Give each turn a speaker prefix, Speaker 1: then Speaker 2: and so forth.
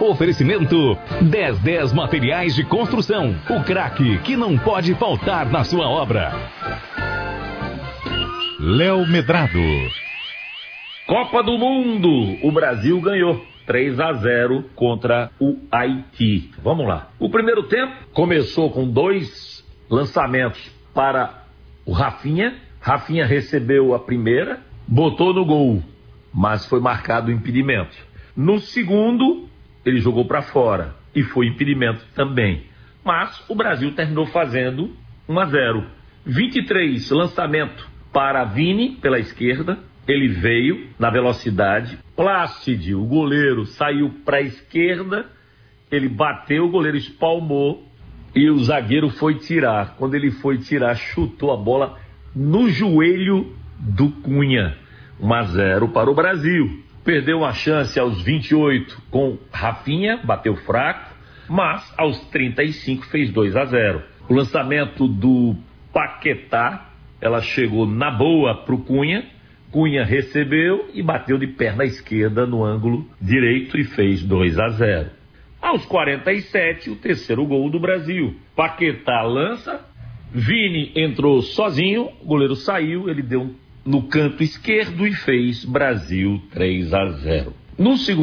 Speaker 1: Oferecimento 1010 Materiais de Construção. O craque que não pode faltar na sua obra. Léo Medrado.
Speaker 2: Copa do Mundo. O Brasil ganhou 3-0 contra o Haiti. Vamos lá. O primeiro tempo começou com 2 lançamentos para o Rafinha. Rafinha recebeu a primeira, botou no gol, mas foi marcado o impedimento. No segundo, ele jogou para fora e foi impedimento também. Mas o Brasil terminou fazendo 1-0. 23 lançamento para Vini pela esquerda. Ele veio na velocidade. Plácido, o goleiro, saiu para a esquerda. Ele bateu, o goleiro espalmou e o zagueiro foi tirar. Quando ele foi tirar, chutou a bola no joelho do Cunha. 1-0 para o Brasil. Perdeu uma chance aos 28 com Rafinha, bateu fraco, mas aos 35 fez 2-0. O lançamento do Paquetá, ela chegou na boa para o Cunha. Cunha recebeu e bateu de perna esquerda no ângulo direito e fez 2-0. Aos 47, o terceiro gol do Brasil. Paquetá lança, Vini entrou sozinho, o goleiro saiu, ele deu no canto esquerdo e fez Brasil 3-0. No segundo